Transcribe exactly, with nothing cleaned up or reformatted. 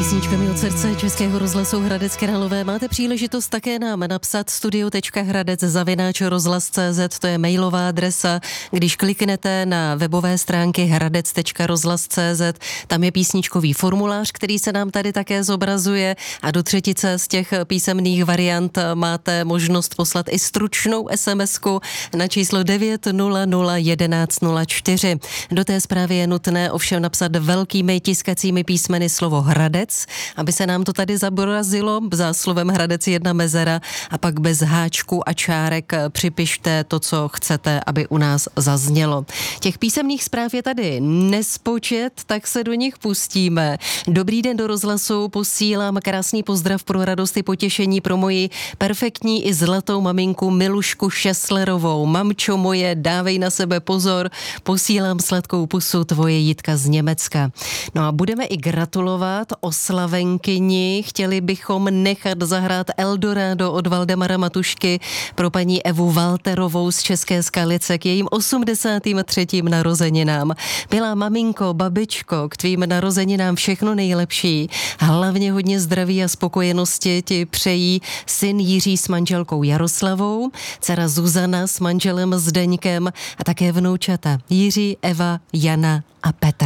Písničkami od srdce Českého rozhlasu Hradec Králové máte příležitost také nám napsat studio tečka hradec zavináč rozhlas tečka cé zet, to je mailová adresa. Když kliknete na webové stránky hradec tečka rozhlas tečka cé zet, tam je písničkový formulář, který se nám tady také zobrazuje a do třetice z těch písemných variant máte možnost poslat i stručnou esemesku na číslo devět nula nula jedenáct nula čtyři. Do té zprávy je nutné ovšem napsat velkými tiskacími písmeny slovo Hradec, aby se nám to tady zobrazilo, za slovem Hradec jedna mezera a pak bez háčku a čárek připište to, co chcete, aby u nás zaznělo. Těch písemných zpráv je tady nespočet, tak se do nich pustíme. Dobrý den do rozhlasu, posílám krásný pozdrav pro radost i potěšení pro moji perfektní i zlatou maminku Milušku Šeslerovou. Mamčo moje, dávej na sebe pozor, posílám sladkou pusu, tvoje Jitka z Německa. No a budeme i gratulovat oslavenkyni. Chtěli bychom nechat zahrát Eldorado od Valdemara Matušky pro paní Evu Walterovou z České Skalice k jejím osmdesátým třetím narozeninám. Milá maminko, babičko, k tvým narozeninám všechno nejlepší. Hlavně hodně zdraví a spokojenosti ti přejí syn Jiří s manželkou Jaroslavou, dcera Zuzana s manželem Zdeňkem a také vnoučata Jiří, Eva, Jana a Petr.